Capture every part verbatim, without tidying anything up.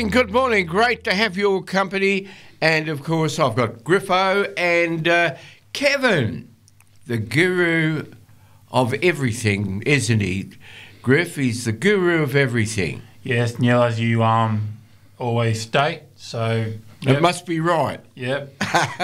morning, good morning. Great to have your company. And, of course, I've got Griffo and uh, Kevin, the guru of everything, isn't he? Griff, he's the guru of everything. Yes, Neil, as you um always state. So yep. It must be right. Yep.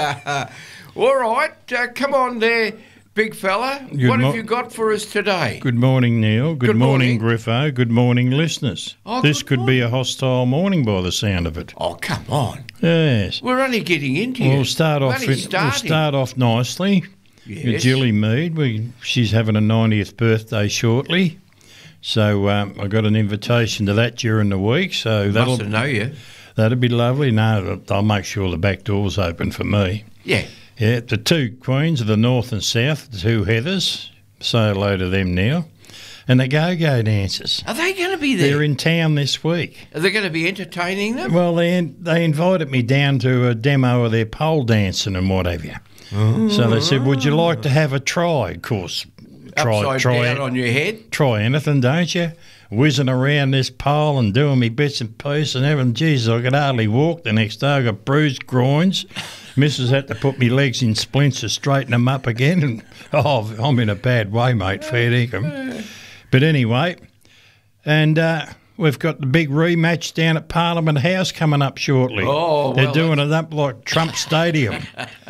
All right, uh, come on there, big fella. Good what mo- have you got for us today? Good morning, Neil. Good, Good morning. morning, Griffo. Good morning, listeners. Oh, this good could morning. be a hostile morning by the sound of it. Oh, come on. Yes. We're only getting into it. We'll start We're off. only We'll starting. start off nicely. Yes. With Jilly Mead. We, she's having a ninetieth birthday shortly, so um, I got an invitation to that during the week. So that'll Mustn't know you. that'll be lovely. No, I'll make sure the back door's open for me. Yeah. Yeah, the two queens of the north and south, the two Heathers. Say hello to them now. And the go-go dancers. Are they going to be there? They're in town this week. Are they going to be entertaining them? Well, they they invited me down to a demo of their pole dancing and what have you. Oh. So they said, would you like to have a try? Of course, try, Upside try, down on your head? try anything, don't you? Whizzing around this pole and doing me bits and pieces and everything. Jesus, I could hardly walk the next day. I got bruised groins. Missus had to put me legs in splints to straighten them up again. And oh, I'm in a bad way, mate. Fair dinkum. But anyway, and uh, we've got the big rematch down at Parliament House coming up shortly. Oh, They're well, doing it up like Trump Stadium.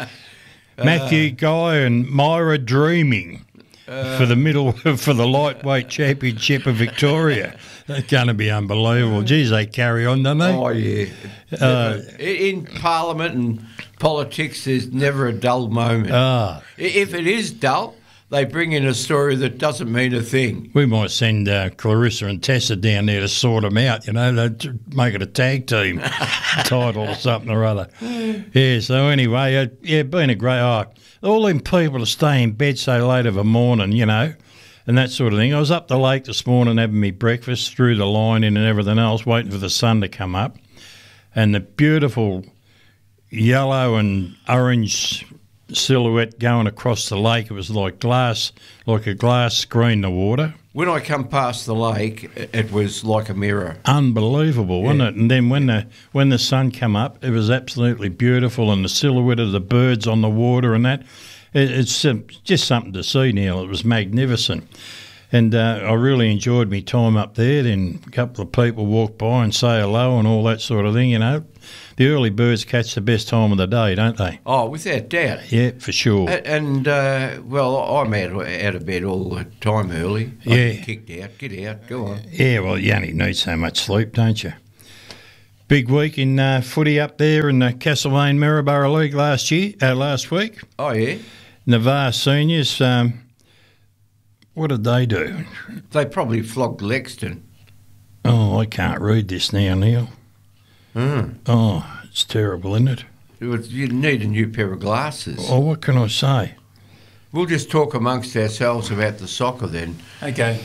Matthew Guy and Myra Dreaming for the middle for the lightweight championship of Victoria. That's going to be unbelievable. Geez, they carry on, don't they? Oh, yeah. Uh, in Parliament and politics, there's never a dull moment. Ah, If it is dull, they bring in a story that doesn't mean a thing. we might send uh, Clarissa and Tessa down there to sort them out, you know, to make it a tag team title or something or other. Yeah, so anyway, uh, yeah, been a great, oh, all them people to stay in bed so late of a morning, you know, and that sort of thing. I was up the lake this morning having me breakfast, through the line in and everything else, waiting for the sun to come up, and the beautiful yellow and orange silhouette going across the lake. It was like glass, like a glass screen, the water. When I come past the lake, it was like a mirror. Unbelievable, wasn't it? And then when the when the sun come up, it was absolutely beautiful, and the silhouette of the birds on the water and that. It, it's uh, just something to see, Neil. It was magnificent. And uh, I really enjoyed my time up there. Then a couple of people walk by and say hello and all that sort of thing, you know. The early birds catch the best time of the day, don't they? Oh, without doubt. Yeah, for sure. A- And, uh, well, I'm out, out of bed all the time early. I Yeah. get kicked out. Get out. Go on. Yeah, well, you only need so much sleep, don't you? Big week in uh, footy up there in the Castlemaine Maryborough League last year, uh, last week. Oh, yeah? Navarre Seniors, um, what did they do? They probably flogged Lexington. Oh, I can't read this now, Neil. Mm. Oh, it's terrible, isn't it? It was, you need a new pair of glasses. Oh, what can I say? We'll just talk amongst ourselves about the soccer then. Okay.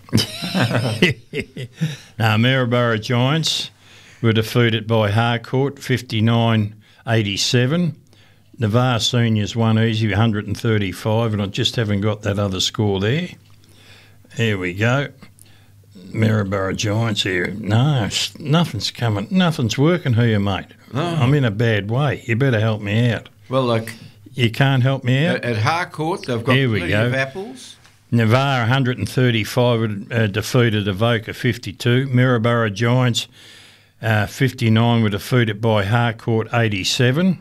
Now, Maryborough Giants were defeated by Harcourt fifty-nine eighty-seven. Navarre Seniors won easy one hundred thirty-five, and I just haven't got that other score there. Here we go. Maryborough Giants here. No, s- nothing's coming. Nothing's working here, mate. Oh. I'm in a bad way. You better help me out. Well, look, You can't help me out? at, at Harcourt, they've got Here we plenty go. of apples. Navarre one hundred thirty-five uh, defeated Avoca fifty-two. Maryborough Giants uh, fifty-nine were defeated by Harcourt eighty-seven.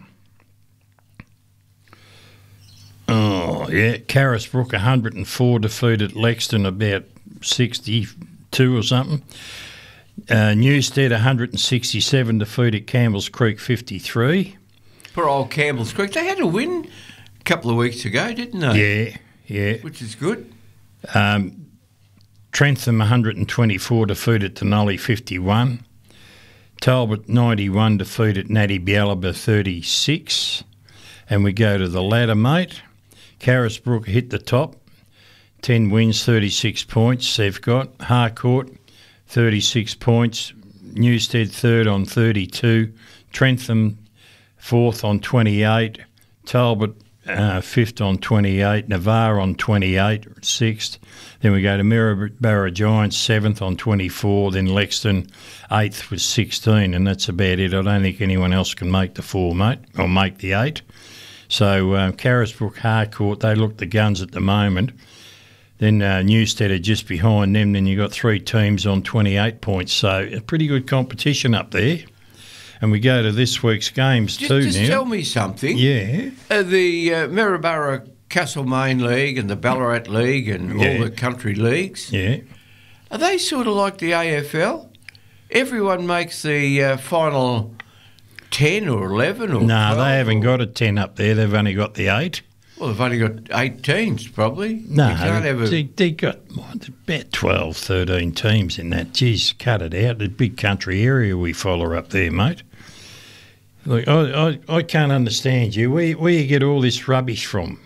Oh, yeah. Carisbrook one hundred four defeated Lexington about sixty-two or something. Uh, Newstead one hundred sixty-seven defeated Campbell's Creek fifty-three. Poor old Campbell's Creek. They had a win a couple of weeks ago, didn't they? Yeah, yeah. Which is good. Um, Trentham one hundred twenty-four defeated Tenolly fifty-one. Talbot ninety-one defeated Natty Bialaba thirty-six. And we go to the ladder, mate. Carisbrook hit the top. ten wins, thirty-six points they've got. Harcourt, thirty-six points. Newstead third on thirty-two. Trentham fourth on twenty-eight. Talbot uh, fifth on twenty-eight, Navarre on twenty-eight, sixth. Then we go to Maryborough Giants, seventh on twenty-four. Then Lexington, eighth with sixteen, and that's about it. I don't think anyone else can make the four, mate, or make the eight. So um, Carisbrook, Harcourt, they look the guns at the moment. Then uh, Newstead are just behind them. Then you've got three teams on twenty-eight points. So a pretty good competition up there. And we go to this week's games just, too just now. Just tell me something. Yeah. Uh, the uh, Maryborough Castlemaine League and the Ballarat League and Yeah. all the country leagues, Yeah. are they sort of like the A F L? Everyone makes the uh, final ten or eleven or No, twelve they haven't or, got a ten up there. They've only got the eight. Well, they've only got eight teams, probably. No, you can't have a, they, they got what, about twelve, thirteen teams in that. Geez, cut it out. The big country area we follow up there, mate. Look, I, I, I can't understand you. Where, where you get all this rubbish from?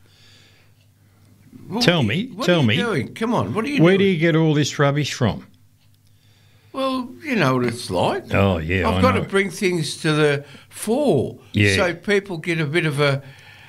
Well, Tell what- me, what tell are you me. doing? Come on, what are you Where do doing? you get all this rubbish from? Well, you know what it's like. Oh, yeah, I've I got know. to bring things to the fore, Yeah. so people get a bit of a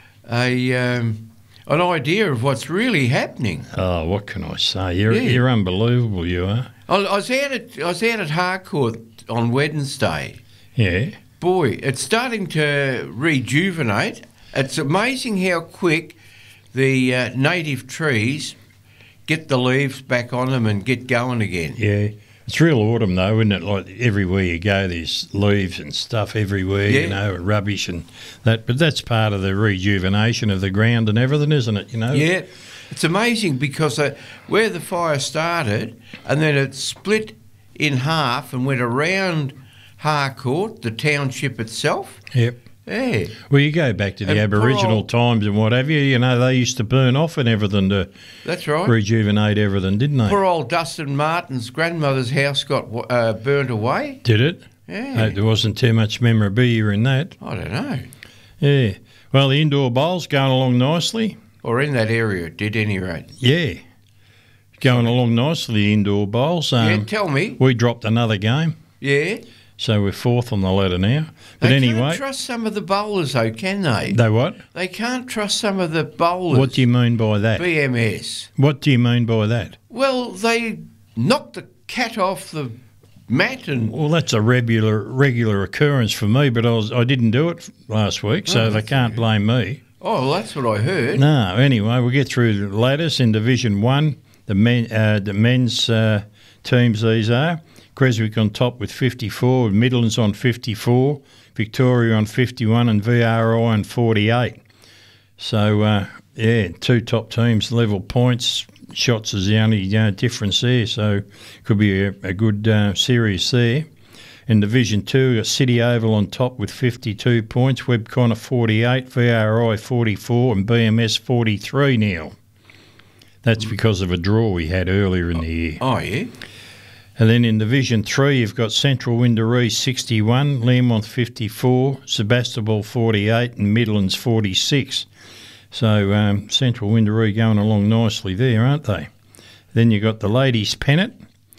a um, an idea of what's really happening. Oh, what can I say? You're, Yeah. you're unbelievable, you are. I, I was out at I was out at Harcourt on Wednesday. Yeah. Boy, it's starting to rejuvenate. It's amazing how quick the uh, native trees get the leaves back on them and get going again. Yeah. It's real autumn, though, isn't it? Like everywhere you go, there's leaves and stuff everywhere, Yeah. you know, and rubbish and that. But that's part of the rejuvenation of the ground and everything, isn't it? You know? Yeah, it's amazing because uh, where the fire started and then it split in half and went around Harcourt, the township itself. Yep. Yeah. Well, you go back to the And Aboriginal poor old- times and what have you. You know, they used to burn off and everything to That's right. rejuvenate everything, didn't they? Poor old Dustin Martin's grandmother's house got uh, burnt away. Did it? Yeah. Uh, there wasn't too much memorabilia in that. I don't know. Yeah. Well, the indoor bowl's going along nicely. Or in that area it did, any rate. Yeah. Going along nicely, the indoor bowls. Um, yeah, tell me. we dropped another game, Yeah. so we're fourth on the ladder now. But They anyway, can't trust some of the bowlers, though, can they? they what? They can't trust some of the bowlers. What do you mean by that? B M S. What do you mean by that? Well, they knocked the cat off the mat and... Well, that's a regular regular occurrence for me, but I was I didn't do it last week, so Oh, they that's can't blame me. Oh, well, that's what I heard. No, anyway, we'll get through the ladders in Division One. The men, uh, the men's uh, teams these are. Creswick on top with fifty-four, Midlands on fifty-four, Victoria on fifty-one, and V R I on forty-eight. So, uh, yeah, two top teams, level points. Shots is the only uh, difference there, so could be a, a good uh, series there. In Division two, we've got City Oval on top with fifty-two points, Webb Connor forty-eight, V R I forty-four, and B M S forty-three now. That's because of a draw we had earlier in the year. Oh, yeah? And then in Division three, you've got Central Windaree sixty-one, Learmonth fifty-four, Sebastopol forty-eight, and Midlands forty-six. So um, Central Windaree going along nicely there, aren't they? Then you've got the ladies' pennant.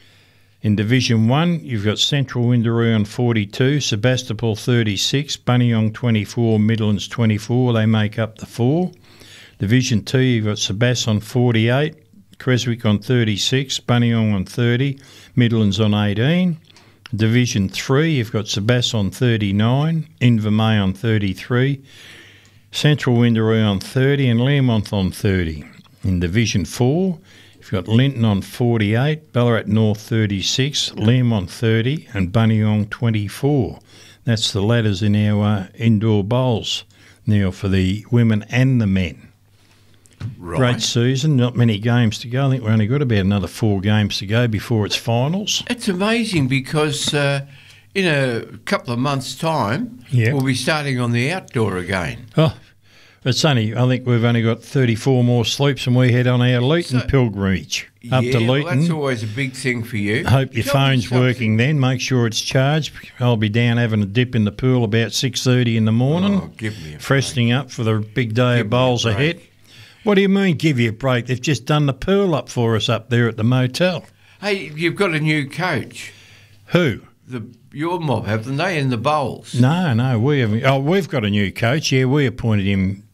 In Division one, you've got Central Windaree on forty-two, Sebastopol thirty-six, Buninyong twenty-four, Midlands twenty-four. They make up the four. Division two, you've got Sebas on forty-eight, Creswick on thirty-six, Buninyong on thirty, Midlands on eighteen. Division three, you've got Sebas on thirty-nine, Invermay on thirty-three, Central Windaree on thirty, and Learmonth on thirty. In Division four, you've got Linton on forty-eight, Ballarat North thirty-six, Learmonth thirty, and Buninyong twenty-four. That's the ladders in our uh, indoor bowls now for the women and the men. Right. Great season, not many games to go. I think we've only got about another four games to go before it's finals. It's amazing because uh, in a couple of months' time, Yeah. we'll be starting on the outdoor again. Oh, it's only, I think we've only got thirty-four more sleeps and we head on our Leeton So- pilgrimage up yeah, to well, Leeton. that's always a big thing for you. Hope your Tell me phone's something. working then. Make sure it's charged. I'll be down having a dip in the pool about six thirty in the morning, Oh, give me a freshening up for the big day Give of me a bowls break. ahead. What do you mean, give you a break? They've just done the pool up for us up there at the motel. Hey, you've got a new coach. Who? The your mob, haven't they, in the bowls? No, no, we haven't. Oh, we've got a new coach. Yeah, we appointed him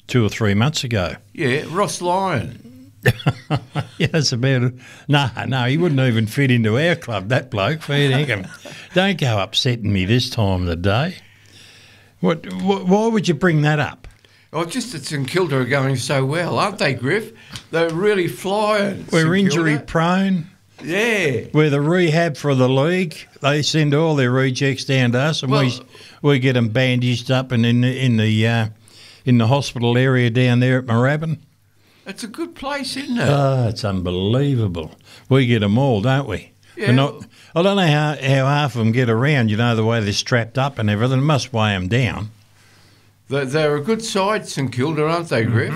two or three months ago. Yeah, Ross Lyon. Yeah, that's about it. No, no, he wouldn't even fit into our club, that bloke. Fair dinkum. Don't go upsetting me this time of the day. What, what? Why would you bring that up? Oh, just that St Kilda are going so well, aren't they, Griff? They're really flying. We're St injury Kilda. prone. Yeah. We're the rehab for the league. They send all their rejects down to us, and we Well- we get them bandaged up and in the in the uh, in the hospital area down there at Moorabbin. It's a good place, isn't it? Oh, it's unbelievable. We get them all, don't we? Yeah. We're not, I don't know how, how half of them get around, you know, the way they're strapped up and everything. It must weigh them down. They're, they're a good side, St Kilda, aren't they, Griff?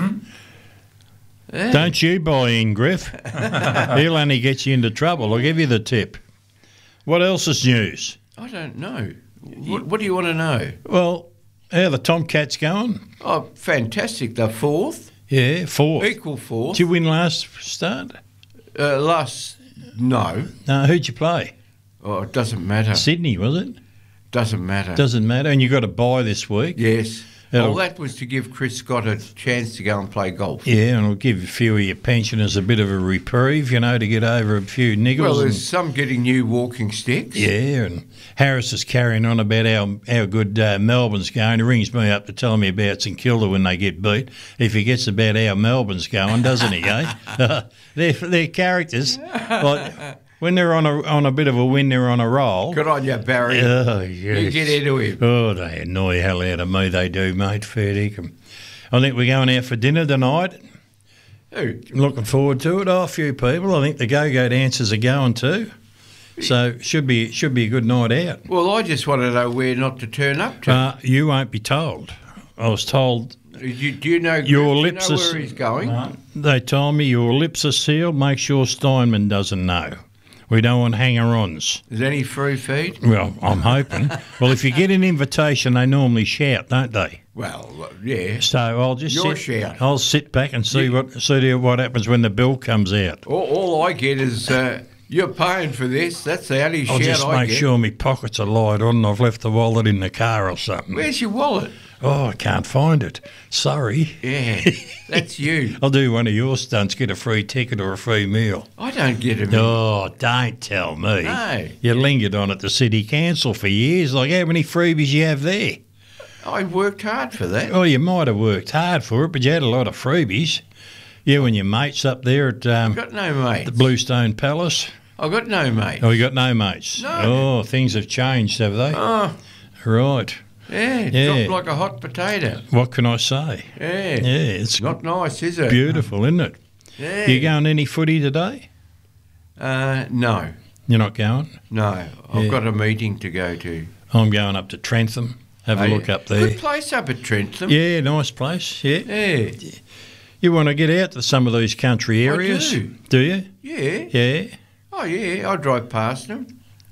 Yeah. Don't you buy in, Griff. He'll only get you into trouble. I'll give you the tip. What else is news? I don't know. What, what do you want to know? Well, how the Tomcats going? Oh, fantastic. They're fourth. Yeah, fourth. Equal fourth. Did you win last start? Uh, last, no. No, who'd you play? Oh, it doesn't matter. Sydney, was it? Doesn't matter. Doesn't matter. And you got a bye this week. Yes. It'll- Well, that was to give Chris Scott a chance to go and play golf. Yeah, and it'll give a few of your pensioners a bit of a reprieve, you know, to get over a few niggles. Well, and, there's some getting new walking sticks. yeah, and Harris is carrying on about how, how good uh, Melbourne's going. He rings me up to tell me about St Kilda when they get beat. If he gets about how Melbourne's going, doesn't he, eh? they're, they're characters. Like, when they're on a on a bit of a win, they're on a roll. Good on you, Barry. Oh, You yes. get into him. Oh, they annoy hell out of me, they do, mate. Fair dinkum. I think we're going out for dinner tonight. Who? Looking forward to it. Oh, a few people. I think the go-go dancers are going too. So should be should be a good night out. Well, I just want to know where not to turn up to. Uh, you won't be told. I was told. do, you, do you know, Your do you lips know are where s- he's going? They told me your lips are sealed. Make sure Steinman doesn't know. We don't want hanger-ons. Is there any free feed? Well, I'm hoping. Well, if you get an invitation, they normally shout, don't they? Well, yeah. So I'll just Your sit, shout. I'll sit back and see You- what see what happens when the bill comes out. All, all I get is uh, you're paying for this. That's the only I'll shout just I make get. sure my pockets are light on and I've left the wallet in the car or something. Where's your wallet? Oh, I can't find it. Sorry. Yeah, that's you. I'll do one of your stunts, get a free ticket or a free meal. I don't get him. Oh, don't tell me. No. You lingered on at the City Council for years. Like, how many freebies you have there? I worked hard for that. Well, you might have worked hard for it, but you had a lot of freebies. You and your mates up there at um, I've got no mates. the Bluestone Palace. I've got no mates. Oh, you got no mates? No. Oh, things have changed, have they? Oh, Right. yeah, Yeah. dropped like a hot potato. What can I say? Yeah. Yeah, it's Not nice, is it? beautiful, isn't it? Yeah. You going any footy today? Uh, no, You're not going? no. I've Yeah. got a meeting to go to. I'm going up to Trentham. Have a Oh, look yeah. up there. Good place up at Trentham. Yeah, nice place. Yeah. Yeah. You want to get out to some of these country areas? do. Do you? Yeah. Yeah. Oh, yeah. I drive past them.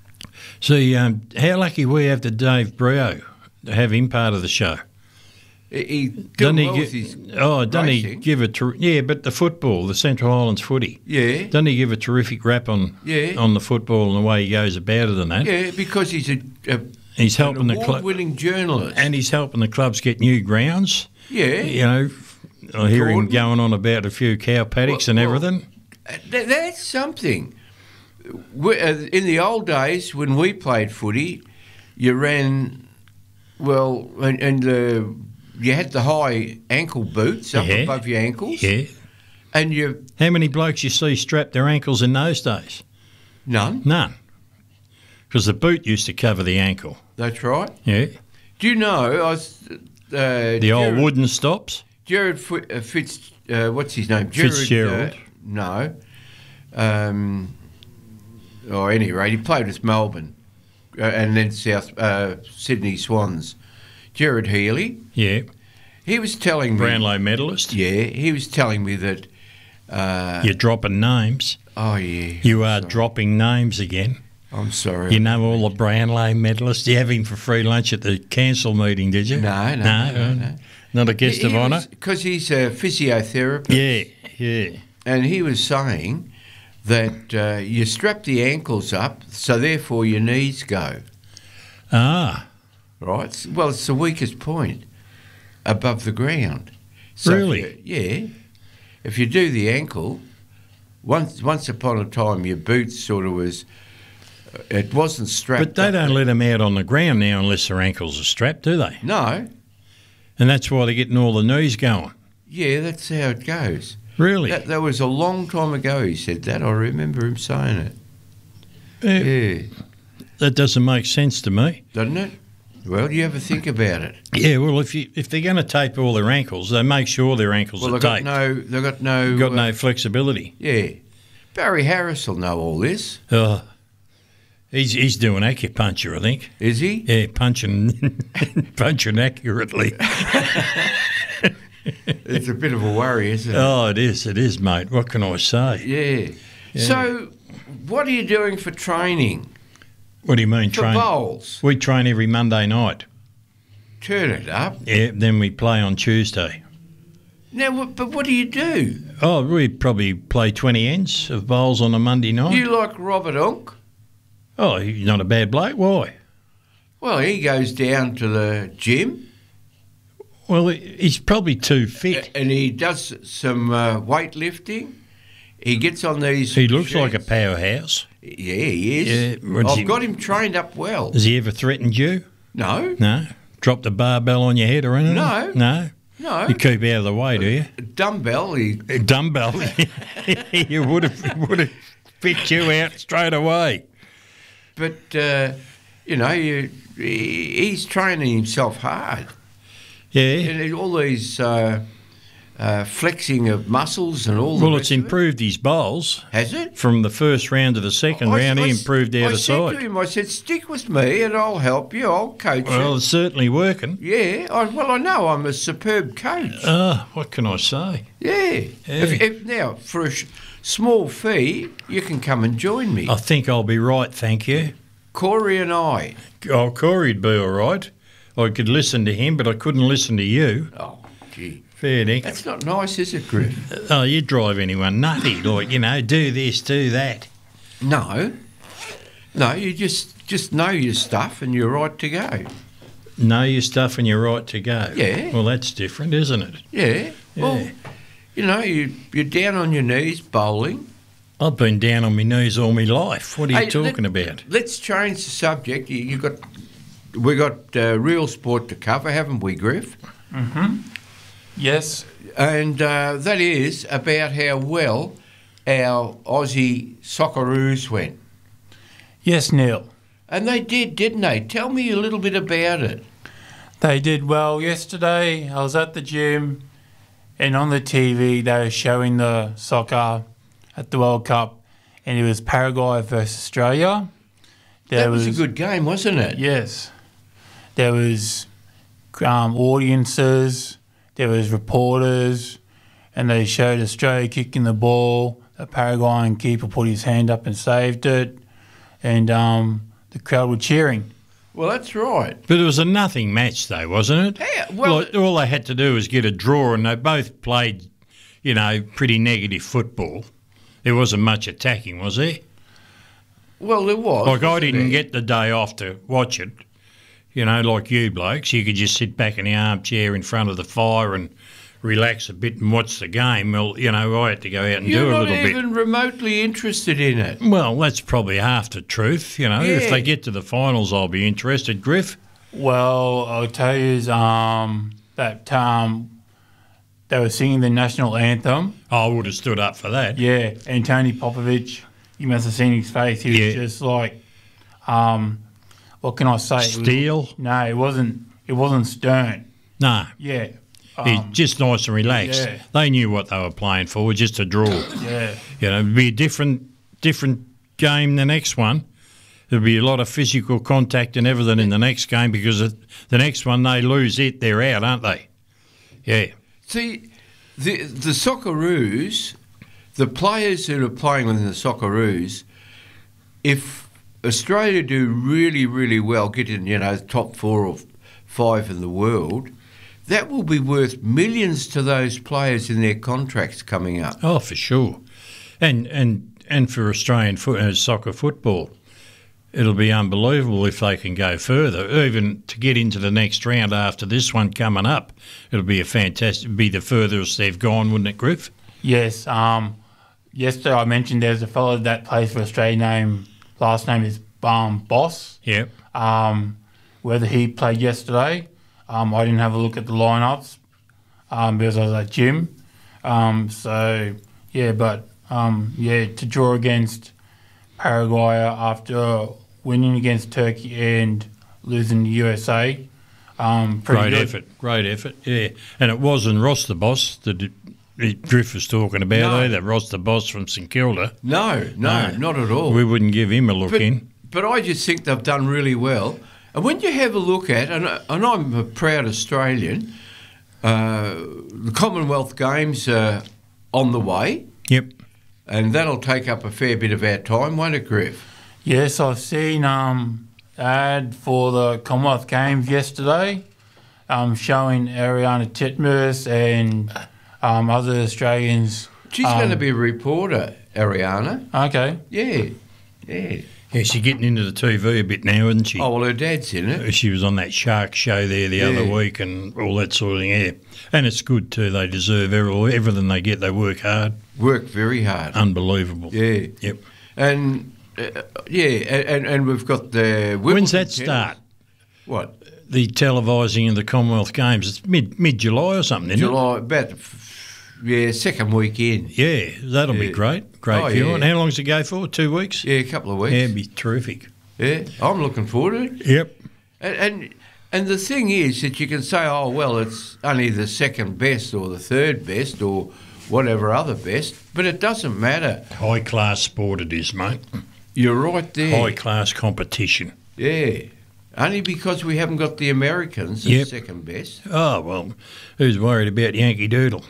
See, um, how lucky we have to Dave Brio to have him part of the show. He, he Doesn't doesn't he well gi- with his oh, doesn't he racing. give a ter- yeah? But the football, the Central Highlands footy, Yeah. doesn't he give a terrific rap on Yeah. on the football and the way he goes about it and that? Yeah, because he's a, a He's an helping the club, award-winning journalist. and he's helping the clubs get new grounds. yeah. You know, I hear him Gordon? going on about a few cow paddocks Well- and well, everything. Th- that's something. We, uh, in the old days, when we played footy, you ran, well, and, and the, you had the high ankle boots up Yeah. above your ankles. Yeah. And you, How many blokes you see strap their ankles in those days? none. None. Because the boot used to cover the ankle. That's right. Yeah. Do you know, I was, uh, The old Jared, wooden stops. Jared Fi- uh, Fitz, uh, what's his name? Jared, Fitzgerald. Uh, no. Um, or at any rate, he played with Melbourne uh, and then South uh, Sydney Swans. Jared Healy, Yeah. he was telling me. Brownlow medalist. Yeah, he was telling me that. Uh, You're dropping names. Oh yeah. You are Sorry. dropping names again. I'm sorry. You know all the Brownlow medalists. You have him for free lunch at the council meeting, did you? No, no, no, no, no. Not a guest of honour. Because he's a physiotherapist. Yeah, yeah. And he was saying that uh, you strap the ankles up, so therefore your knees go. Ah, Right? Well, it's the weakest point above the ground. So if Really? you- yeah. If you do the ankle, once once upon a time your boot sort of was, it wasn't strapped. But they up. don't let them out on the ground now unless their ankles are strapped, do they? No. And that's why they're getting all the knees going. Yeah, that's how it goes. Really? That, that was a long time ago he said that. I remember him saying it. Yeah, Yeah. that doesn't make sense to me. Doesn't it? Well, you ever think about it? Yeah, well, if you if they're going to tape all their ankles, they make sure their ankles Well, are they've got taped. no... They've got no... got uh, no flexibility. Yeah. Barry Harris will know all this. Oh, he's he's doing acupuncture, I think. Is he? Yeah, punching punching accurately. It's a bit of a worry, isn't it? Oh, it is, it is, mate. What can I say? Yeah. So, what are you doing for training? What do you mean, For train? bowls? We train every Monday night. Turn it up. Yeah, then we play on Tuesday. Now, what- but what do you do? Oh, we probably play twenty ends of bowls on a Monday night. You like Robert Unk? Oh, he's not a bad bloke. Why? Well, he goes down to the gym Well, he's probably too fit. and he does some uh, weightlifting. He gets on these... He looks like a machines. powerhouse. Yeah, he is. Yeah, what's I've he- got him trained up well. Has he ever threatened you? No, No. Dropped a barbell on your head or anything? No. No. no. You keep out of the way, do you? Dumbbell, he... A dumbbell. you would have would have fit you out straight away. But, uh, you know, you, he, he's training himself hard. Yeah. And all these uh, uh, flexing of muscles and all the Well, rest it's of it. improved his bowls. Has it? From the first round to the second I- round, I he s- improved out I of said to sight. him, I said, stick with me and I'll help you, I'll coach Well, you. it's certainly working. Yeah, I, well, I know I'm a superb coach. Ah, what can I say? yeah. yeah. If, if, now, for a sh- small fee, you can come and join me. I think I'll be right, thank you. Corey and I. Oh, Corey'd be all right. I could listen to him, but I couldn't listen to you. Oh, gee. Fair dinkum. That's not nice, is it, Griff? Oh, you drive anyone nutty, like, you know, do this, do that. No. No, you just just know your stuff and you're right to go. Know your stuff and you're right to go. Yeah. Well, that's different, isn't it? Yeah. Well, Yeah. you know, you, you're down on your knees bowling. I've been down on my knees all my life. What are you Hey, talking let- about? Let's change the subject. You, you got, we got uh, real sport to cover, haven't we, Griff? Yes. And uh, that is about how well our Aussie Socceroos went. Yes, Neil. And they did, didn't they? Tell me a little bit about it. They did well yesterday. I was at the gym, and on the T V they were showing the soccer at the World Cup, and it was Paraguay versus Australia. There That was, a good game, wasn't it? Yes. There was um, audiences, there was reporters, and they showed Australia kicking the ball. The Paraguayan keeper put his hand up and saved it, and um, the crowd were cheering. Well, that's right. But it was a nothing match, though, wasn't it? Yeah, well- Like, all they had to do was get a draw, and they both played, you know, pretty negative football. There wasn't much attacking, was there? Well, there was. Like, I wasn't didn't there? get the day off to watch it. You know, like you blokes, you could just sit back in the armchair in front of the fire and relax a bit and watch the game. Well, you know, I had to go out and You're do a not little bit. even remotely interested in it. Well, that's probably half the truth. You know, if Yeah. they get to the finals, I'll be interested. Griff? Well, I'll tell you um, that um, they were singing the national anthem. I would have stood up for that. Yeah, and Tony Popovich, you must have seen his face. He was Yeah. just like, um, what can I say? It was- Steel? no, it wasn't. It wasn't stern. No. Yeah. He's Um, just nice and relaxed. yeah. They knew what they were playing for, just a draw. yeah. You know, it'd be a different different game the next one. There'll be a lot of physical contact and everything in the next game because it, the next one they lose it, they're out, aren't they? Yeah. See, the the Socceroos, the players that are playing within the Socceroos, if Australia do really, really well, get in, you know, the top four or five in the world, that will be worth millions to those players in their contracts coming up. Oh, for sure. And and and for Australian foot, uh, soccer football, it'll be unbelievable if they can go further, even to get into the next round after this one coming up. It'll be a fantastic, be the furthest they've gone, wouldn't it, Griff? Yes. Um, yesterday I mentioned there's a fellow that plays for Australia name, last name is um, Boss. Yep. Um, whether he played yesterday, um, I didn't have a look at the lineups um, because I was at gym. Um, so, yeah, but, um, yeah, to draw against Paraguay after winning against Turkey and losing the U S A. Um, pretty Great good. effort, great effort, yeah. And it wasn't Ross the Boss that it, Griff was talking about No. either, Ross the Boss from St Kilda. No, no, No. not at all. We wouldn't give him a look but, in. but I just think they've done really well. And when you have a look at, and, and I'm a proud Australian, uh, the Commonwealth Games are on the way, Yep. and that'll take up a fair bit of our time, won't it, Griff? Yes, I've seen um ad for the Commonwealth Games yesterday, um showing Ariana Titmus and um other Australians. She's um, going to be a reporter, Ariana. Okay. Yeah, yeah. Yeah, she's getting into the T V a bit now, isn't she? Oh, well, her dad's in it. She was on that shark show there the other Yeah. week and all that sort of thing, yeah. And it's good too. They deserve every, everything they get. They work hard. Work very hard. Unbelievable. Yeah. Yep. And, uh, yeah, and, and we've got the... Wimbledon When's that tennis. start? What? The televising of the Commonwealth Games. It's mid mid July or something, isn't July, about, the f- yeah, second weekend. it? Yeah, that'll be Yeah. great. Great Oh, viewing. yeah. How long does it go for? Two weeks? Yeah, a couple of weeks. Yeah, it'd be terrific. Yeah, I'm looking forward to it. Yep. And, and and the thing is that you can say, oh, well, it's only the second best or the third best or whatever other best, but it doesn't matter. High class sport it is, mate. You're right there. High class competition. Yeah. Only because we haven't got the Americans as Yep. second best. Oh, well, who's worried about Yankee Doodle?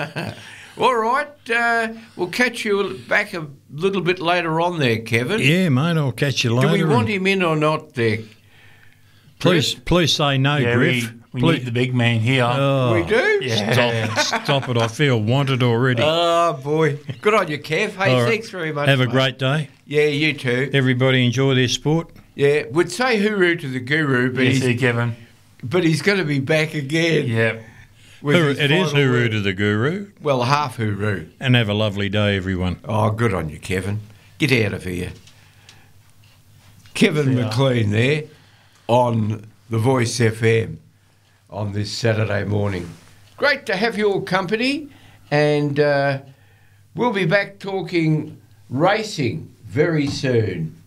All right, uh, we'll catch you back a little bit later on there, Kevin. Yeah, mate, I'll catch you Do later. we want and him in or not there? Please, please say no, Yeah, we, Griff. we Please. need the big man here. Oh, We do? yeah. Stop, stop it. I feel wanted already. Oh, boy. Good on you, Kev. Hey, All right. thanks very much. Have a mate. great day. Yeah, you too. Everybody enjoy their sport. Yeah, would say hooroo to the guru, but, You he's, see, Kevin. but he's going to be back again. Yeah. with Hooroo- his It is final hooroo word. to the guru. Well, half hooroo. And have a lovely day, everyone. Oh, good on you, Kevin. Get out of here. Kevin See ya. McLean there on The Voice F M on this Saturday morning. Great to have your company, and uh, we'll be back talking racing very soon.